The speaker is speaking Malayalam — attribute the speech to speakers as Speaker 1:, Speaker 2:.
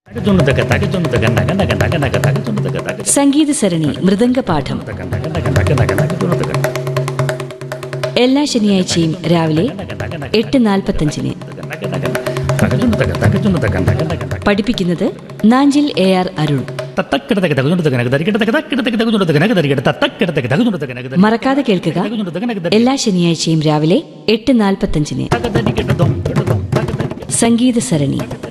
Speaker 1: സംഗീത സരണി മൃദംഗപാഠം എല്ലാ ശനിയാഴ്ചയും രാവിലെ 8:45 പഠിപ്പിക്കുന്നത് നാഞ്ചിൽ AR അരുൺ. മറക്കാതെ കേൾക്കുക, എല്ലാ ശനിയാഴ്ചയും രാവിലെ 8:45 സംഗീത സരണി.